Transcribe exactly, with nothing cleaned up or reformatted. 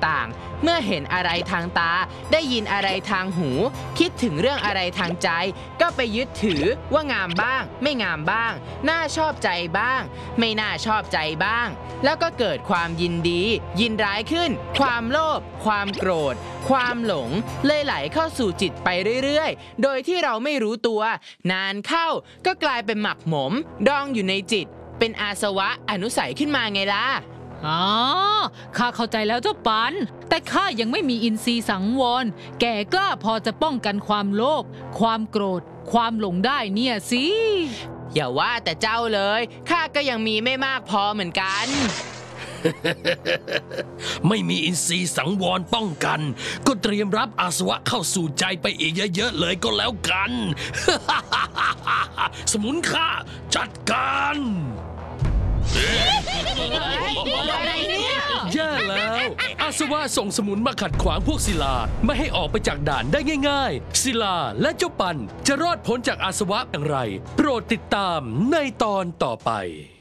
ต่างๆเมื่อเห็นอะไรทางตาได้ยินอะไรทางหูคิดถึงเรื่องอะไรทางใจก็ไปยึดถือว่างามบ้างไม่งามบ้างน่าชอบใจบ้างไม่น่าชอบใจบ้างแล้วก็เกิดความยินดียินร้ายขึ้นความโลภความโกรธความหลงเลยไหลเข้าสู่จิตไปเรื่อยๆโดยที่เราไม่รู้ตัวนานเข้าก็กลายเป็นหมักหมมดองอยู่ในจิตเป็นอาสวะอนุสัยขึ้นมาไงล่ะอ๋อข้าเข้าใจแล้วเจ้าปันแต่ข้ายังไม่มีอินทรีย์สังวรแก่กล้าพอจะป้องกันความโลภความโกรธความหลงได้เนี่ยสิอย่าว่าแต่เจ้าเลยข้าก็ยังมีไม่มากพอเหมือนกันไม่มีอินทรีย์สังวรป้องกันก็เตรียมรับอาสวะเข้าสู่ใจไปอีกเยอะๆเลยก็แล้วกัน สมุนข้าจัดการแย่แล้วอาสวะส่งสมุนมาขัดขวางพวกศิลาไม่ให้ออกไปจากด่านได้ง่ายๆศิลาและเจ้าปันจะรอดพ้นจากอาสวะอย่างไรโปรดติดตามในตอนต่อไป